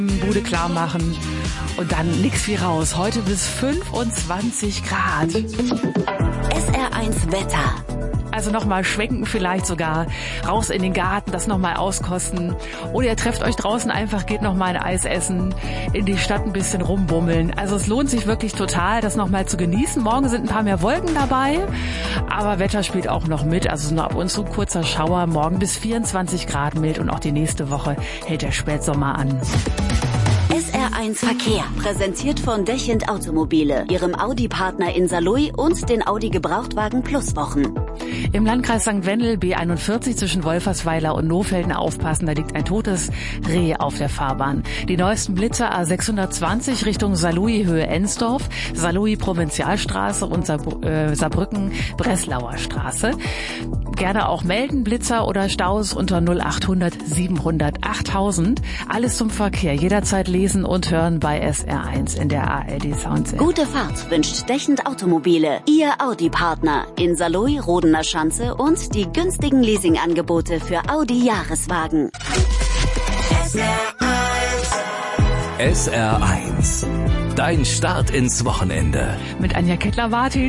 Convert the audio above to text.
Bude klar machen und dann nix wie raus. Heute bis 25 Grad. SR1 Wetter. Also nochmal schwenken, vielleicht sogar raus in den Garten, das nochmal auskosten. Oder ihr trefft euch draußen einfach, geht nochmal ein Eis essen, in die Stadt ein bisschen rumbummeln. Also es lohnt sich wirklich total, das nochmal zu genießen. Morgen sind ein paar mehr Wolken dabei, aber Wetter spielt auch noch mit. Also nur ab und zu kurzer Schauer, morgen bis 24 Grad mild und auch die nächste Woche hält der Spätsommer an. SR1 Verkehr, präsentiert von Dechend Automobile, ihrem Audi-Partner in Saarlouis und den Audi Gebrauchtwagen Plus Wochen. Im Landkreis St. Wendel B41 zwischen Wolfersweiler und Nohfelden aufpassen, da liegt ein totes Reh auf der Fahrbahn. Die neuesten Blitzer A620 Richtung Saarlouis Höhe Ensdorf, Saarlouis Provinzialstraße und Saarbrücken Breslauer Straße. Gerne auch melden, Blitzer oder Staus unter 0800 700 8000. Alles zum Verkehr, jederzeit lesen und hören bei SR1 in der ARD Soundsend. Gute Fahrt wünscht Dechend Automobile, ihr Audi-Partner in Saarlouis, Rodener Schanze und die günstigen Leasingangebote für Audi-Jahreswagen. SR1. Dein Start ins Wochenende. Mit Anja Kettler-Martin.